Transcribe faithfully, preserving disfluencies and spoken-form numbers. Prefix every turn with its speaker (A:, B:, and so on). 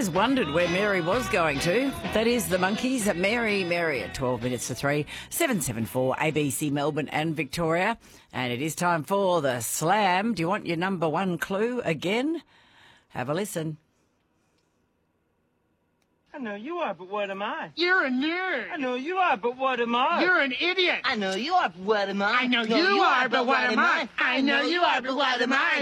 A: always wondered where Mary was going to. That is the Monkeys at Mary, Mary at twelve minutes to three, seven seven four A B C Melbourne and Victoria. And it is time for the Slam. Do you want your number one clue again? Have a listen.
B: I know you are, but what am I?
C: You're a nerd.
B: I know you are, but what am I?
C: You're an idiot.
D: I know you are, but what am I?
C: I know you are, but what am I? I know you are, but what am I?